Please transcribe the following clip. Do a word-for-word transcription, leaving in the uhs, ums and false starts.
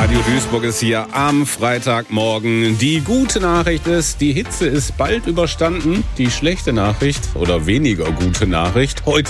Radio Duisburg ist hier am Freitagmorgen. Die gute Nachricht ist, die Hitze ist bald überstanden. Die schlechte Nachricht oder weniger gute Nachricht, heute